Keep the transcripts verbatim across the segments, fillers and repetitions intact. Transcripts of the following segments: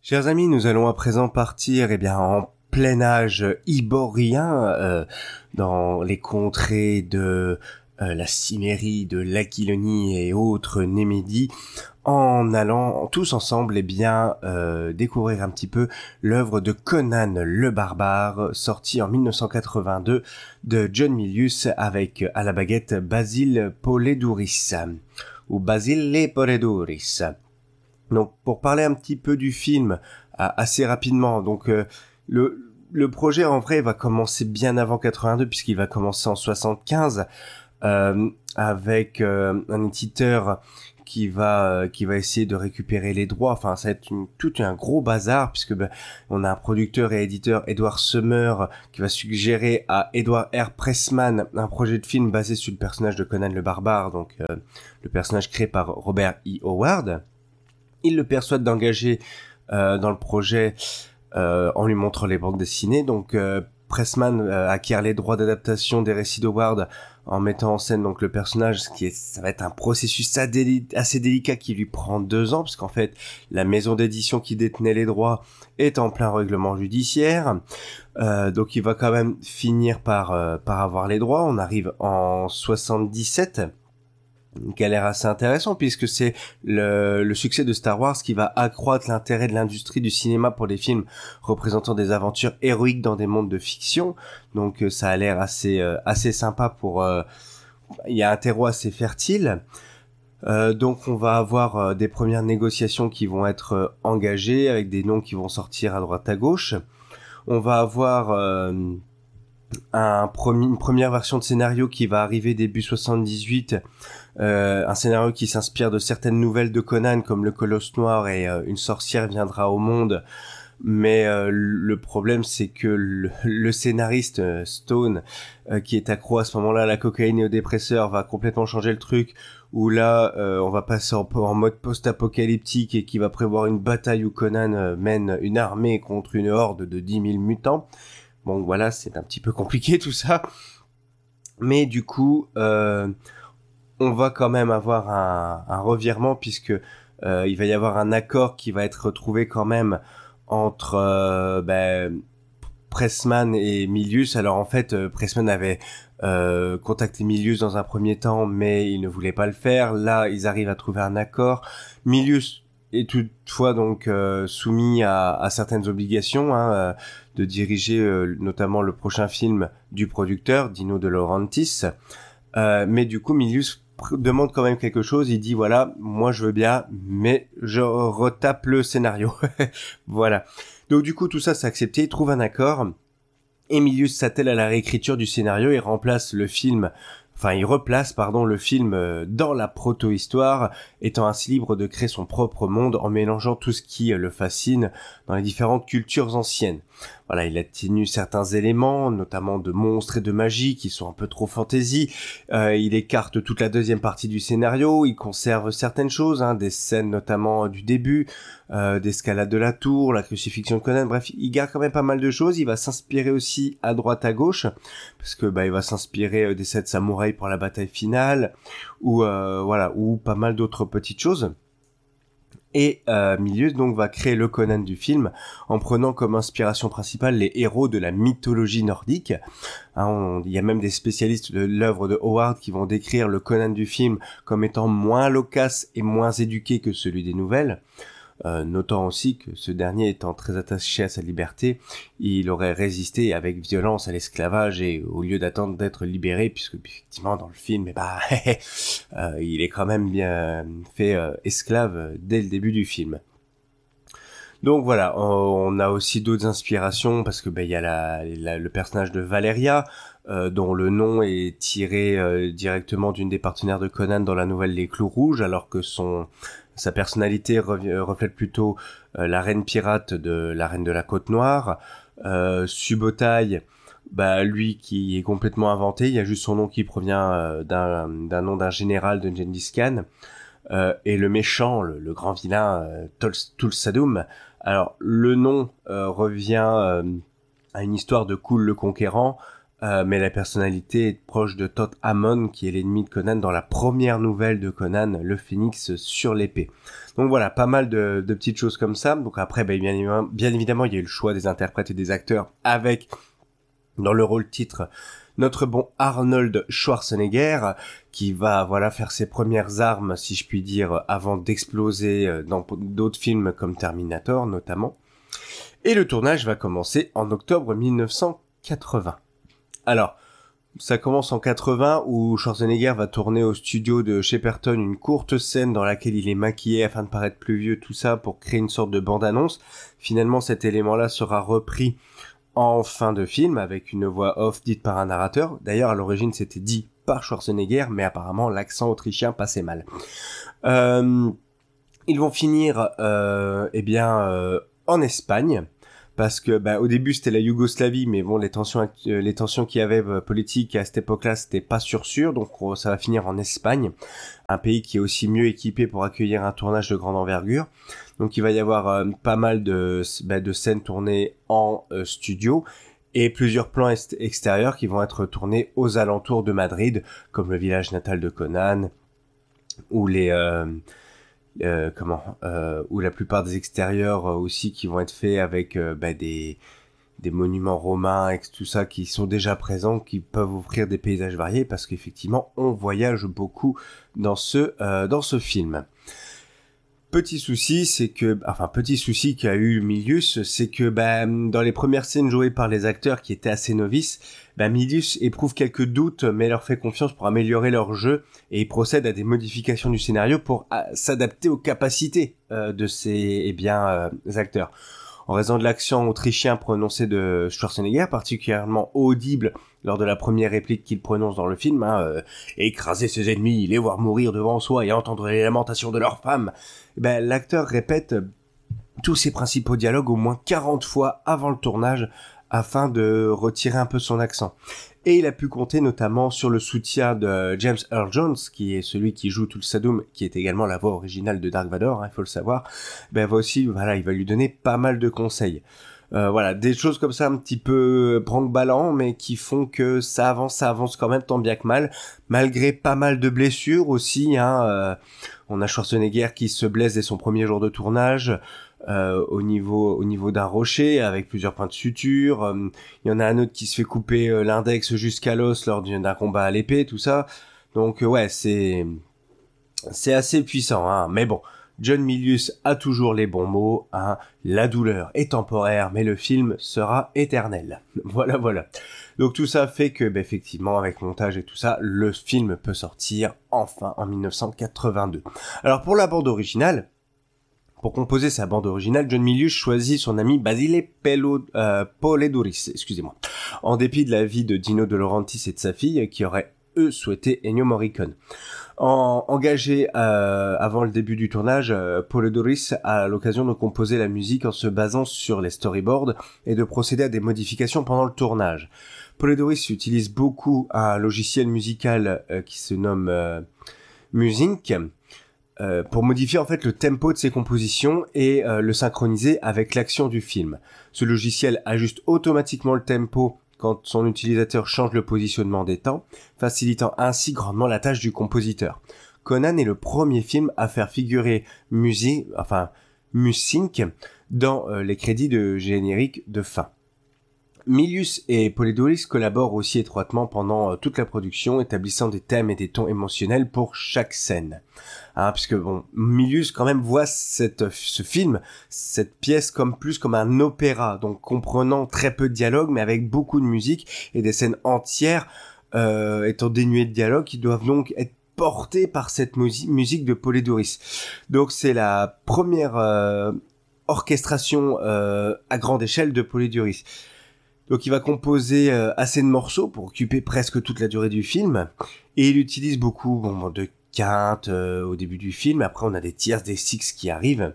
Chers amis, nous allons à présent partir eh bien, en plein âge iborien euh, dans les contrées de euh, la Cimmérie, de l'Aquilonie et autres Némédies, en allant tous ensemble eh bien, euh, découvrir un petit peu l'œuvre de Conan le Barbare, sortie en dix-neuf cent quatre-vingt-deux de John Milius avec à la baguette Basile Polidouris, ou Basile Polidouris. Donc, pour parler un petit peu du film, euh, assez rapidement, donc euh, le le projet en vrai va commencer bien avant quatre-vingt-deux puisqu'il va commencer en soixante-quinze euh, avec euh, un éditeur qui va euh, qui va essayer de récupérer les droits. Enfin, ça va être une, tout un gros bazar puisque ben, on a un producteur et éditeur, Edward Summer, qui va suggérer à Edward R. Pressman un projet de film basé sur le personnage de Conan le Barbare, donc euh, le personnage créé par Robert E. Howard. Il le persuade d'engager euh, dans le projet euh, en lui montrant les bandes dessinées. Donc euh, Pressman euh, acquiert les droits d'adaptation des récits d'Howard en mettant en scène donc le personnage, ce qui est, ça va être un processus assez délicat qui lui prend deux ans, parce qu'en fait la maison d'édition qui détenait les droits est en plein règlement judiciaire. Euh, donc il va quand même finir par euh, par avoir les droits. On arrive en soixante-dix-sept. Qui a l'air assez intéressant puisque c'est le, le succès de Star Wars qui va accroître l'intérêt de l'industrie du cinéma pour des films représentant des aventures héroïques dans des mondes de fiction. Donc euh, ça a l'air assez euh, assez sympa pour euh, il y a un terreau assez fertile. Euh, donc on va avoir euh, des premières négociations qui vont être euh, engagées avec des noms qui vont sortir à droite à gauche. On va avoir euh, un premier, une première version de scénario qui va arriver début soixante-dix-huit, euh, un scénario qui s'inspire de certaines nouvelles de Conan comme le Colosse Noir et euh, une sorcière viendra au monde. Mais euh, le problème c'est que le, le scénariste euh, Stone, euh, qui est accro à ce moment-là à la cocaïne et aux dépresseurs, va complètement changer le truc, où là euh, on va passer en, en mode post-apocalyptique et qui va prévoir une bataille où Conan euh, mène une armée contre une horde de dix mille mutants. Bon voilà, c'est un petit peu compliqué tout ça. Mais du coup, euh, on va quand même avoir un, un revirement puisque euh, il va y avoir un accord qui va être trouvé quand même entre euh, ben, Pressman et Milius. Alors en fait, euh, Pressman avait euh, contacté Milius dans un premier temps, mais il ne voulait pas le faire. Là, ils arrivent à trouver un accord. Milius est toutefois donc euh, soumis à, à certaines obligations, hein, euh, de diriger euh, notamment le prochain film du producteur, Dino De Laurentiis. Euh, mais du coup, Milius demande quand même quelque chose. Il dit voilà, moi je veux bien, mais je retape le scénario. Voilà. Donc du coup, tout ça c'est accepté. Il trouve un accord. Et Milius s'attelle à la réécriture du scénario et remplace le film. Enfin, il replace, pardon, le film dans la proto-histoire, étant ainsi libre de créer son propre monde en mélangeant tout ce qui le fascine dans les différentes cultures anciennes. Voilà, il atténue certains éléments, notamment de monstres et de magie, qui sont un peu trop fantasy. Euh, il écarte toute la deuxième partie du scénario, il conserve certaines choses, hein, des scènes notamment du début, euh, d'escalade de la tour, la crucifixion de Conan, bref, il garde quand même pas mal de choses. Il va s'inspirer aussi à droite à gauche, parce que bah il va s'inspirer euh, des sept samouraïs pour la bataille finale, ou euh, voilà, ou pas mal d'autres petites choses. Et euh, Milius donc va créer le Conan du film en prenant comme inspiration principale les héros de la mythologie nordique. Hein, on, il y a même des spécialistes de l'œuvre de Howard qui vont décrire le Conan du film comme étant moins loquace et moins éduqué que celui des nouvelles. Euh, notant aussi que ce dernier étant très attaché à sa liberté, il aurait résisté avec violence à l'esclavage et au lieu d'attendre d'être libéré, puisque effectivement dans le film, eh bah, euh, il est quand même bien fait euh, esclave dès le début du film. Donc voilà, on a aussi d'autres inspirations parce que bah, il y a la, la, le personnage de Valeria, euh, dont le nom est tiré euh, directement d'une des partenaires de Conan dans la nouvelle Les Clous Rouges, alors que son sa personnalité re- reflète plutôt euh, la reine pirate de la reine de la Côte Noire. Euh, Subotai, bah lui qui est complètement inventé, il y a juste son nom qui provient euh, d'un, d'un nom d'un général de Gengis Khan. Euh, et le méchant, le, le grand vilain, euh, Tol- Tulsadum. Alors le nom euh, revient euh, à une histoire de Kul le Conquérant, Euh, mais la personnalité est proche de Toth Hammond, qui est l'ennemi de Conan dans la première nouvelle de Conan, le Phénix sur l'épée. Donc voilà, pas mal de, de petites choses comme ça. Donc après, bah, bien, évidemment, bien évidemment, il y a eu le choix des interprètes et des acteurs avec, dans le rôle titre, notre bon Arnold Schwarzenegger, qui va voilà faire ses premières armes, si je puis dire, avant d'exploser dans d'autres films comme Terminator notamment. Et le tournage va commencer en octobre mille neuf cent quatre-vingts. Alors, ça commence en quatre-vingts où Schwarzenegger va tourner au studio de Shepperton une courte scène dans laquelle il est maquillé afin de paraître plus vieux, tout ça pour créer une sorte de bande-annonce. Finalement, cet élément-là sera repris en fin de film avec une voix off dite par un narrateur. D'ailleurs, à l'origine, c'était dit par Schwarzenegger, mais apparemment, l'accent autrichien passait mal. Euh, ils vont finir, euh, eh bien, euh, en Espagne. Parce que bah, au début c'était la Yougoslavie, mais bon les tensions euh, les tensions qu'il y avait euh, politiques à cette époque-là c'était pas sûr sûr, donc euh, ça va finir en Espagne, un pays qui est aussi mieux équipé pour accueillir un tournage de grande envergure. Donc il va y avoir euh, pas mal de bah, de scènes tournées en euh, studio et plusieurs plans est- extérieurs qui vont être tournés aux alentours de Madrid, comme le village natal de Conan ou les euh, Euh, comment euh, ou la plupart des extérieurs euh, aussi qui vont être faits avec euh, bah, des des monuments romains et tout ça qui sont déjà présents, qui peuvent offrir des paysages variés parce qu'effectivement on voyage beaucoup dans ce euh, dans ce film. Petit souci, c'est que, enfin, petit souci qu'a eu Milius, c'est que, bah, dans les premières scènes jouées par les acteurs qui étaient assez novices, bah, Milius éprouve quelques doutes, mais leur fait confiance pour améliorer leur jeu, et il procède à des modifications du scénario pour à, s'adapter aux capacités euh, de ces, eh bien, euh, acteurs. En raison de l'accent autrichien prononcé de Schwarzenegger, particulièrement audible lors de la première réplique qu'il prononce dans le film, hein, euh, écraser ses ennemis, les voir mourir devant soi et entendre les lamentations de leurs femmes, ben, l'acteur répète tous ses principaux dialogues au moins quarante fois avant le tournage afin de retirer un peu son accent. Et il a pu compter notamment sur le soutien de James Earl Jones, qui est celui qui joue Tulsadum, qui est également la voix originale de Dark Vador, il hein, faut le savoir. Ben va aussi, voilà, il va lui donner pas mal de conseils. Euh, voilà, des choses comme ça un petit peu branque-ballant, mais qui font que ça avance, ça avance quand même tant bien que mal, malgré pas mal de blessures aussi. Hein, euh, on a Schwarzenegger qui se blesse dès son premier jour de tournage. Euh, au niveau au niveau d'un rocher avec plusieurs points de suture. Euh, il y en a un autre qui se fait couper euh, l'index jusqu'à l'os lors d'un combat à l'épée, tout ça. Donc euh, ouais, c'est c'est assez puissant, hein. Mais bon, John Milius a toujours les bons mots, hein. La douleur est temporaire, mais le film sera éternel. Voilà, voilà. Donc tout ça fait que, bah, effectivement, avec montage et tout ça, le film peut sortir enfin en mille neuf cent quatre-vingt-deux. Alors pour la bande originale, pour composer sa bande originale, John Milius choisit son ami Basile Pello, euh, Polidorris, excusez-moi, en dépit de l'avis de Dino De Laurentiis et de sa fille, qui auraient, eux, souhaité Ennio Morricone. En, engagé euh, avant le début du tournage, euh, Polidorris a l'occasion de composer la musique en se basant sur les storyboards et de procéder à des modifications pendant le tournage. Polidorris utilise beaucoup un logiciel musical euh, qui se nomme euh, Musync, Euh, pour modifier en fait le tempo de ses compositions et euh, le synchroniser avec l'action du film. Ce logiciel ajuste automatiquement le tempo quand son utilisateur change le positionnement des temps, facilitant ainsi grandement la tâche du compositeur. Conan est le premier film à faire figurer musique, enfin Musync dans euh, les crédits de générique de fin. Milius et Polidorris collaborent aussi étroitement pendant euh, toute la production, établissant des thèmes et des tons émotionnels pour chaque scène. Hein, puisque bon, Milius quand même voit cette, ce film, cette pièce comme plus comme un opéra, donc comprenant très peu de dialogue, mais avec beaucoup de musique et des scènes entières euh, étant dénuées de dialogue, qui doivent donc être portées par cette musi- musique de Polidorris. Donc c'est la première euh, orchestration euh, à grande échelle de Polidorris. Donc il va composer euh, assez de morceaux pour occuper presque toute la durée du film, et il utilise beaucoup bon, de quintes euh, au début du film. Après on a des tierces, des sixes qui arrivent.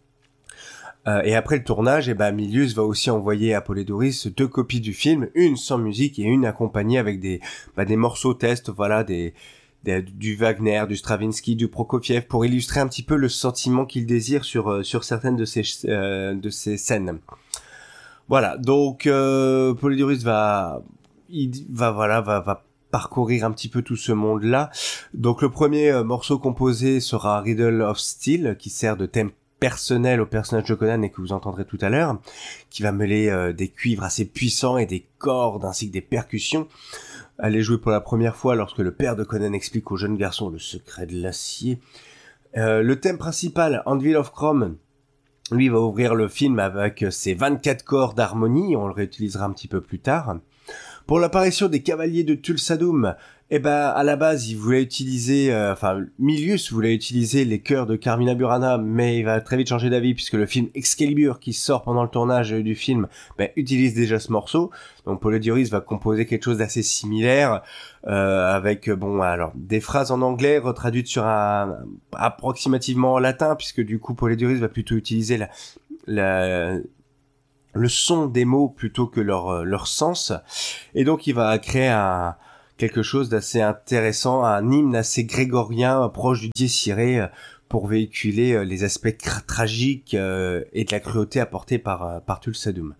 Euh, et après le tournage, eh ben, Milius va aussi envoyer à Polidorris deux copies du film, une sans musique et une accompagnée avec des, bah, des morceaux tests, voilà, des, des, du Wagner, du Stravinsky, du Prokofiev, pour illustrer un petit peu le sentiment qu'il désire sur, euh, sur certaines de ces, euh, de ces scènes. Voilà, donc euh, Polidorris va il va voilà va va parcourir un petit peu tout ce monde-là. Donc le premier euh, morceau composé sera Riddle of Steel, qui sert de thème personnel au personnage de Conan et que vous entendrez tout à l'heure, qui va mêler euh, des cuivres assez puissants et des cordes ainsi que des percussions. Elle est jouée pour la première fois lorsque le père de Conan explique au jeune garçon le secret de l'acier. Euh, le thème principal, Anvil of Chrome, lui va ouvrir le film avec ses vingt-quatre corps d'harmonie, on le réutilisera un petit peu plus tard. Pour l'apparition des cavaliers de Thulsadum, eh ben à la base il voulait utiliser, euh, enfin Milius voulait utiliser les chœurs de Carmina Burana, mais il va très vite changer d'avis puisque le film Excalibur qui sort pendant le tournage du film, ben utilise déjà ce morceau. Donc Polydorus va composer quelque chose d'assez similaire, euh, avec bon alors des phrases en anglais retraduites sur un approximativement en latin, puisque du coup Polydorus va plutôt utiliser la, la le son des mots plutôt que leur leur sens, et donc il va créer un quelque chose d'assez intéressant, un hymne assez grégorien proche du dies irae pour véhiculer les aspects cr- tragiques euh, et de la cruauté apportée par par Thulsadum.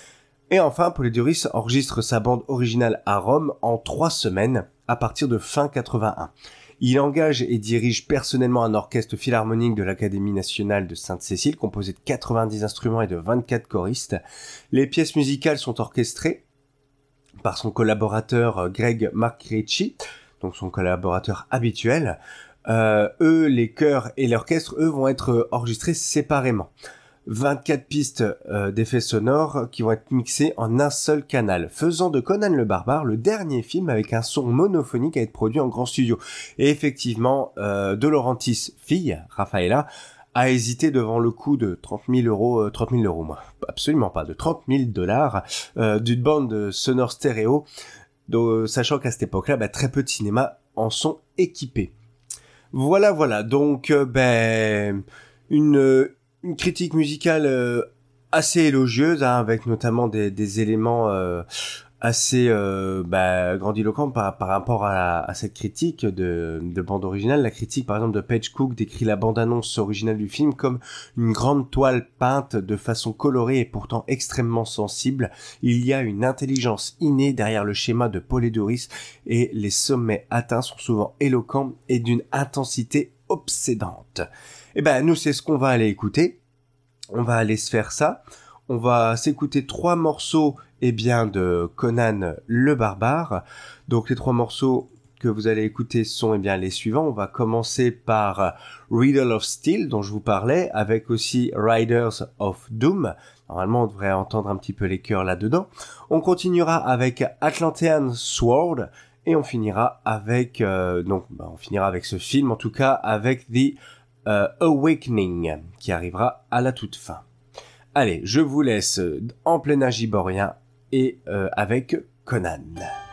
Et enfin, Polydorus enregistre sa bande originale à Rome en trois semaines à partir de fin quatre-vingt-un. Il engage et dirige personnellement un orchestre philharmonique de l'Académie nationale de Sainte-Cécile, composé de quatre-vingt-dix instruments et de vingt-quatre choristes. Les pièces musicales sont orchestrées par son collaborateur Greg Marcrecci, donc son collaborateur habituel. Euh, eux, les chœurs et l'orchestre, eux, vont être enregistrés séparément. vingt-quatre pistes euh, d'effets sonores qui vont être mixées en un seul canal, faisant de Conan le Barbare le dernier film avec un son monophonique à être produit en grand studio. Et effectivement, euh, De Laurentiis, fille, Raffaella, a hésité devant le coût de trente mille euros, euh, trente mille euros, moi, absolument pas, de trente mille dollars, euh, d'une bande sonore stéréo, donc, sachant qu'à cette époque-là, bah, très peu de cinémas en sont équipés. Voilà, voilà, donc, euh, ben, une, une critique musicale euh, assez élogieuse, hein, avec notamment des, des éléments euh, assez euh, bah, grandiloquents par, par rapport à, la, à cette critique de, de bande originale. La critique, par exemple, de Paige Cook décrit la bande-annonce originale du film comme une grande toile peinte de façon colorée et pourtant extrêmement sensible. Il y a une intelligence innée derrière le schéma de Polydorus et les sommets atteints sont souvent éloquents et d'une intensité obsédante. Et ben nous, c'est ce qu'on va aller écouter. On va aller se faire ça. On va s'écouter trois morceaux, eh bien, de Conan le Barbare. Donc les trois morceaux que vous allez écouter sont, eh bien, les suivants. On va commencer par Riddle of Steel, dont je vous parlais, avec aussi Riders of Doom. Normalement, on devrait entendre un petit peu les chœurs là-dedans. On continuera avec Atlantean Sword, et on finira avec, euh, donc, bah, on finira avec ce film, en tout cas, avec The euh, Awakening, qui arrivera à la toute fin. Allez, je vous laisse en plein âge iborien et euh, avec Conan.